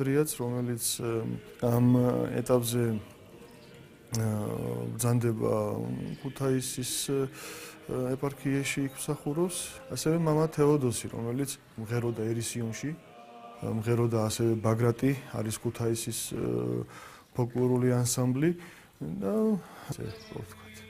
ანდრიაც, რომელიც ამ ეტაპზე ბრძანდება ქუთაისის ეპარქიაში იმსახურებს, ასევე მამა თეოდოსი, რომელიც მღეროდა ერისიონში, მღეროდა ასევე ბაგრატი, არის ქუთაისის ფოლკლორული ანსამბლი და ასე ვთქვათ.